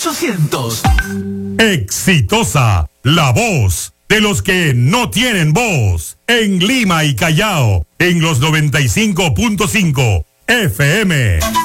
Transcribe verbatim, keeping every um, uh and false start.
ochocientos. Exitosa, la voz de los que no tienen voz. En Lima y Callao, en los noventa y cinco punto cinco F M.